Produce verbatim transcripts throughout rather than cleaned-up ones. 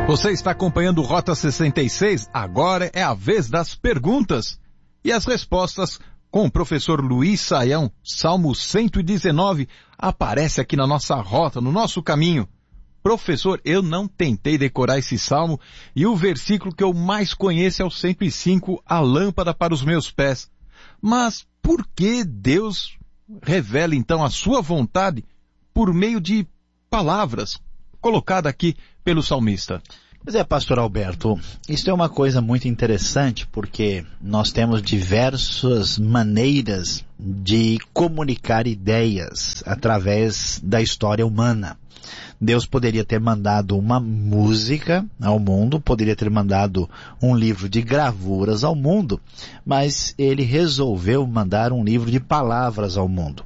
Você está acompanhando o Rota sessenta e seis? Agora é a vez das perguntas. E as respostas com o professor Luiz Saião. Salmo cento e dezenove aparece aqui na nossa rota, no nosso caminho. Professor, eu não tentei decorar esse salmo e o versículo que eu mais conheço é o cento e cinco, a lâmpada para os meus pés. Mas por que Deus revela então a sua vontade por meio de palavras, colocada aqui pelo salmista? Pois é, pastor Alberto, isso é uma coisa muito interessante porque nós temos diversas maneiras de comunicar ideias através da história humana. Deus poderia ter mandado uma música ao mundo, poderia ter mandado um livro de gravuras ao mundo, mas ele resolveu mandar um livro de palavras ao mundo.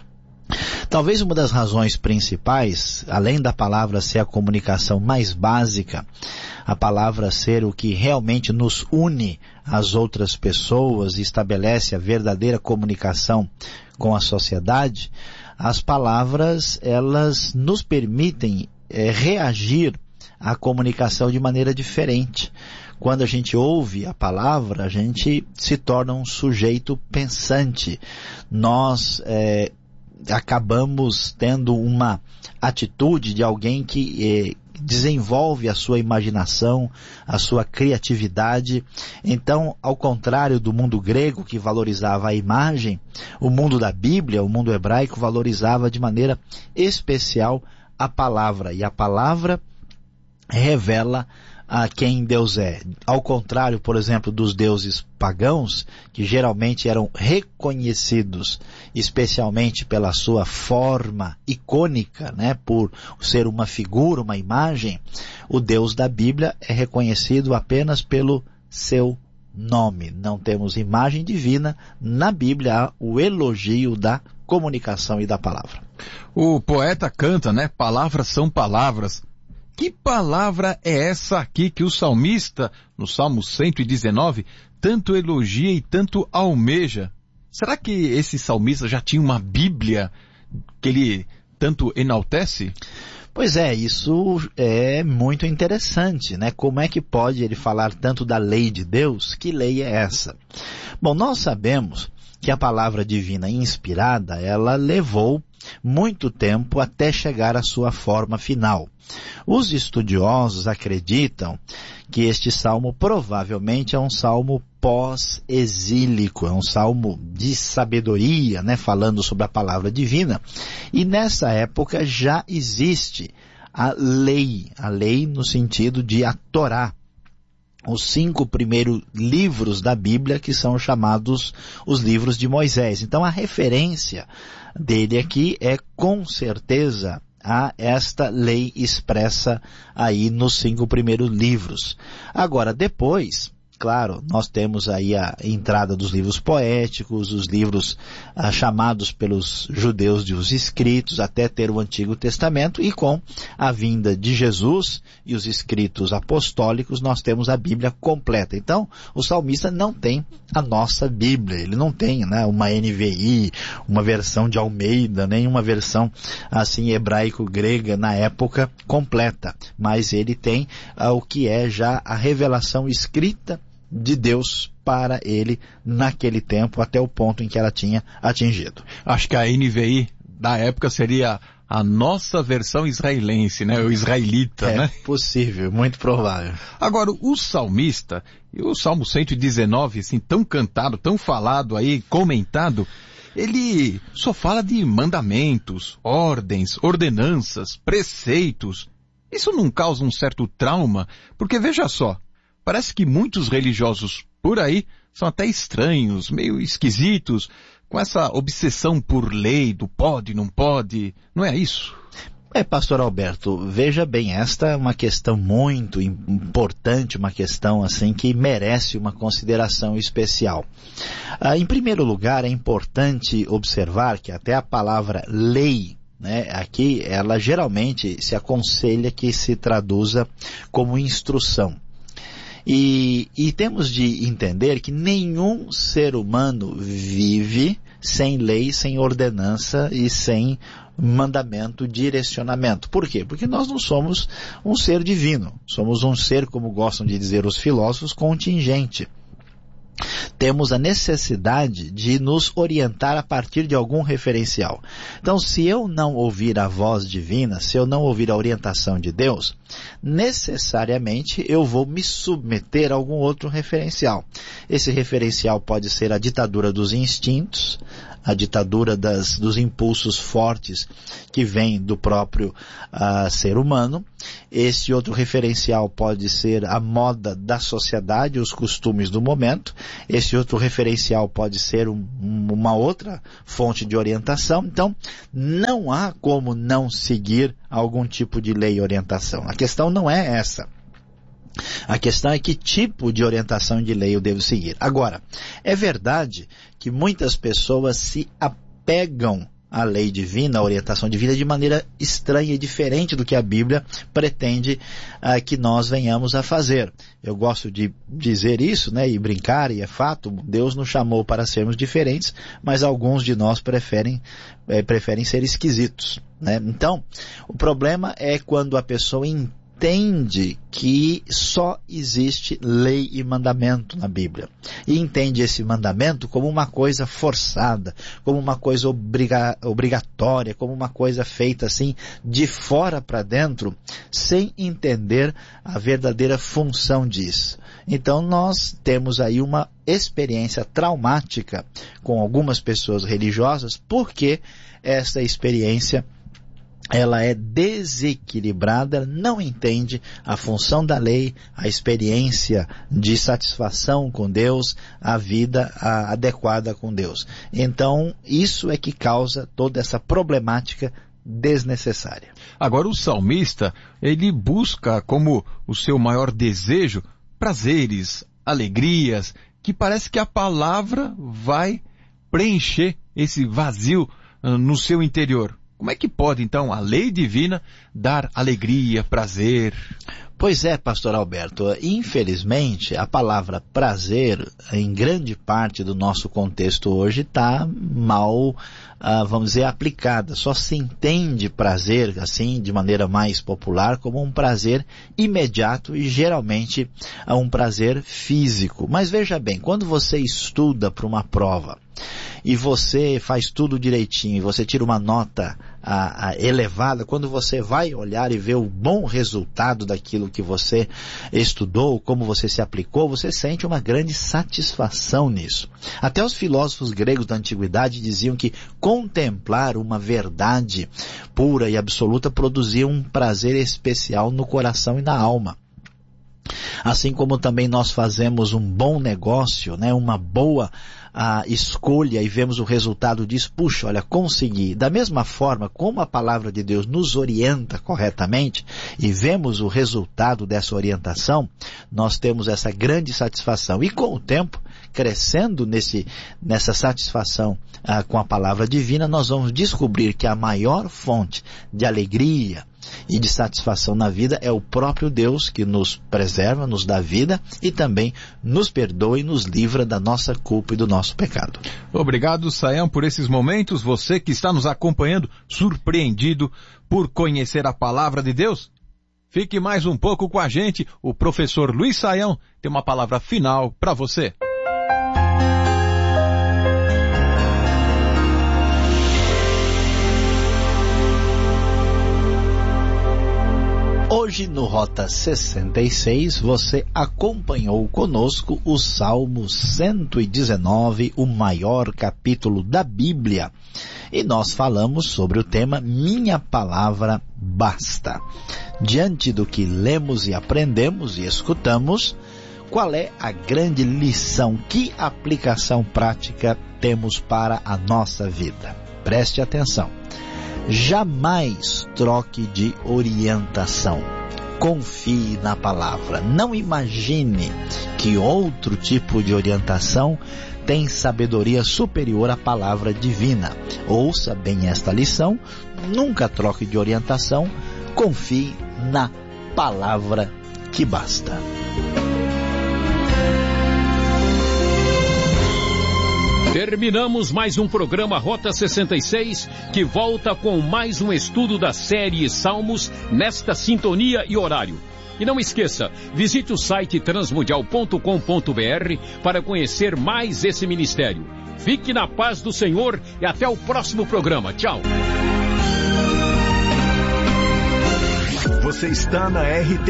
Talvez uma das razões principais, além da palavra ser a comunicação mais básica, a palavra ser o que realmente nos une às outras pessoas e estabelece a verdadeira comunicação com a sociedade, as palavras, elas nos permitem é, reagir à comunicação de maneira diferente. Quando a gente ouve a palavra, a gente se torna um sujeito pensante. Nós é, acabamos tendo uma atitude de alguém que é, desenvolve a sua imaginação, a sua criatividade. Então, ao contrário do mundo grego que valorizava a imagem, o mundo da Bíblia, o mundo hebraico, valorizava de maneira especial a palavra. E a palavra revela a quem Deus é. Ao contrário, por exemplo, dos deuses pagãos, que geralmente eram reconhecidos especialmente pela sua forma icônica, né, por ser uma figura, uma imagem, o Deus da Bíblia é reconhecido apenas pelo seu nome. Não temos imagem divina. Na Bíblia há o elogio da comunicação e da palavra. O poeta canta, né? Palavras são palavras. Que palavra é essa aqui que o salmista, no Salmo cento e dezenove, tanto elogia e tanto almeja? Será que esse salmista já tinha uma Bíblia que ele tanto enaltece? Pois é, isso é muito interessante, né? Como é que pode ele falar tanto da lei de Deus? Que lei é essa? Bom, nós sabemos que a palavra divina inspirada, ela levou muito tempo até chegar à sua forma final. Os estudiosos acreditam que este salmo provavelmente é um salmo pós-exílico, é um salmo de sabedoria, né, falando sobre a palavra divina. E nessa época já existe a lei, a lei no sentido de a Torá. Os cinco primeiros livros da Bíblia, que são chamados os livros de Moisés. Então a referência dele aqui é com certeza a esta lei expressa aí nos cinco primeiros livros. Agora, depois, claro, nós temos aí a entrada dos livros poéticos, os livros ah, chamados pelos judeus de os escritos, até ter o Antigo Testamento, e com a vinda de Jesus e os escritos apostólicos, nós temos a Bíblia completa. Então, o salmista não tem a nossa Bíblia, ele não tem, né, uma N V I, uma versão de Almeida, nem uma versão assim hebraico-grega na época completa, mas ele tem ah, o que é já a revelação escrita de Deus para ele naquele tempo, até o ponto em que ela tinha atingido. Acho que a N V I da época seria a nossa versão israelense, né? O israelita, é, né? É possível, muito provável. Agora, o salmista, e o Salmo cento e dezenove, assim, tão cantado, tão falado aí, comentado, ele só fala de mandamentos, ordens, ordenanças, preceitos. Isso não causa um certo trauma? Porque veja só, parece que muitos religiosos por aí são até estranhos, meio esquisitos, com essa obsessão por lei, do pode, não pode, não é isso? É, pastor Alberto, veja bem, esta é uma questão muito importante, uma questão assim que merece uma consideração especial. Ah, em primeiro lugar, é importante observar que até a palavra lei, né, aqui, ela geralmente se aconselha que se traduza como instrução. E, e temos de entender que nenhum ser humano vive sem lei, sem ordenança e sem mandamento, direcionamento. Por quê? Porque nós não somos um ser divino. Somos um ser, como gostam de dizer os filósofos, contingente. Temos a necessidade de nos orientar a partir de algum referencial. Então, se eu não ouvir a voz divina, se eu não ouvir a orientação de Deus, necessariamente eu vou me submeter a algum outro referencial. Esse referencial pode ser a ditadura dos instintos, a ditadura das, dos impulsos fortes que vêm do próprio uh, ser humano. Esse outro referencial pode ser a moda da sociedade, os costumes do momento. Esse outro referencial pode ser um, uma outra fonte de orientação. Então, não há como não seguir algum tipo de lei e orientação. A questão não é essa. A questão é que tipo de orientação de lei eu devo seguir. Agora, é verdade que muitas pessoas se apegam à lei divina, à orientação divina, de maneira estranha e diferente do que a Bíblia pretende uh, que nós venhamos a fazer. Eu gosto de dizer isso, né, e brincar, e é fato, Deus nos chamou para sermos diferentes, mas alguns de nós preferem, eh, preferem ser esquisitos, né? Então, o problema é quando a pessoa entende entende que só existe lei e mandamento na Bíblia. E entende esse mandamento como uma coisa forçada, como uma coisa obriga- obrigatória, como uma coisa feita assim de fora para dentro, sem entender a verdadeira função disso. Então nós temos aí uma experiência traumática com algumas pessoas religiosas, porque essa experiência ela é desequilibrada, não entende a função da lei, a experiência de satisfação com Deus, a vida a, adequada com Deus. Então, isso é que causa toda essa problemática desnecessária. Agora, o salmista, ele busca como o seu maior desejo prazeres, alegrias, que parece que a palavra vai preencher esse vazio uh, no seu interior. Como é que pode, então, a lei divina dar alegria, prazer? Pois é, pastor Alberto, infelizmente a palavra prazer, em grande parte do nosso contexto hoje, está mal, uh, vamos dizer, aplicada. Só se entende prazer, assim, de maneira mais popular, como um prazer imediato e geralmente uh, um prazer físico. Mas veja bem, quando você estuda para uma prova, e você faz tudo direitinho, e você tira uma nota a, a, elevada, quando você vai olhar e ver o bom resultado daquilo que você estudou, como você se aplicou, você sente uma grande satisfação nisso. Até os filósofos gregos da antiguidade diziam que contemplar uma verdade pura e absoluta produzia um prazer especial no coração e na alma. Assim como também nós fazemos um bom negócio, né, uma boa a escolha e vemos o resultado disso, puxa, olha, consegui. Da mesma forma como a palavra de Deus nos orienta corretamente e vemos o resultado dessa orientação, nós temos essa grande satisfação. E com o tempo, crescendo nesse, nessa satisfação ah, com a palavra divina, nós vamos descobrir que a maior fonte de alegria e de satisfação na vida é o próprio Deus que nos preserva, nos dá vida e também nos perdoa e nos livra da nossa culpa e do nosso pecado. Obrigado, Sayão, por esses momentos. Você que está nos acompanhando, surpreendido por conhecer a palavra de Deus, fique mais um pouco com a gente. O professor Luiz Sayão tem uma palavra final para você. Hoje no Rota sessenta e seis você acompanhou conosco o Salmo cento e dezenove, o maior capítulo da Bíblia. E nós falamos sobre o tema Minha Palavra Basta. Diante do que lemos e aprendemos e escutamos, qual é a grande lição? Que aplicação prática temos para a nossa vida? Preste atenção. Jamais troque de orientação. Confie na palavra. Não imagine que outro tipo de orientação tem sabedoria superior à palavra divina. Ouça bem esta lição. Nunca troque de orientação. Confie na palavra que basta. Terminamos mais um programa Rota sessenta e seis, que volta com mais um estudo da série Salmos nesta sintonia e horário. E não esqueça, visite o site transmundial ponto com ponto br para conhecer mais esse ministério. Fique na paz do Senhor e até o próximo programa. Tchau. Você está na R T